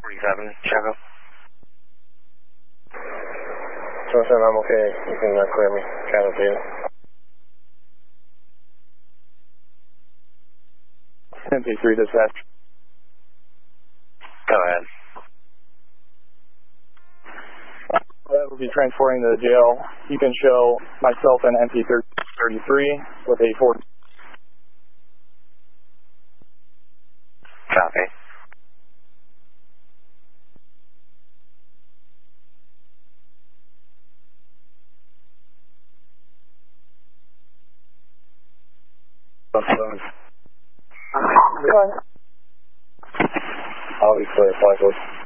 47, Chicago. So I'm okay. You can clear me. Channel data. 10-3 dispatch. Go ahead. That will be transporting to the jail. You can show myself and MP33 with a 4. Copy. I'll be clear, 5